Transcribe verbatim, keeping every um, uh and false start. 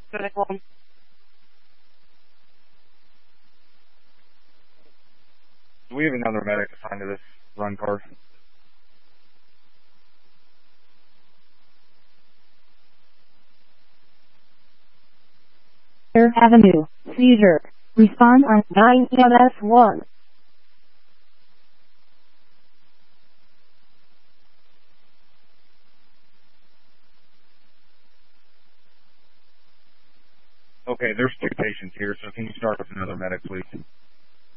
Medic one. Do we have another medic assigned to this run car? Air Avenue, seizure. Respond on nine E M S one. Okay, there's two patients here, so can you start with another medic, please?